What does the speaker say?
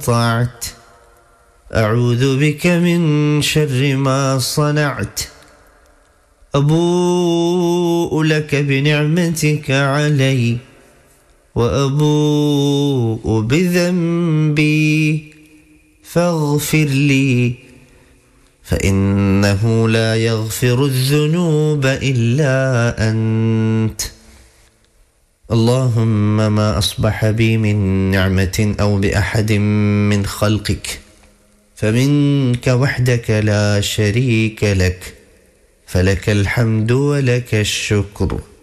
استطعت أعوذ بك من شر ما صنعت أبوء لك بنعمتك علي وأبوء بذنبي فاغفر لي فإنه لا يغفر الذنوب إلا أنت. اللهم ما أصبح بي من نعمة أو بأحد من خلقك فمنك وحدك لا شريك لك، فلك الحمد ولك الشكر.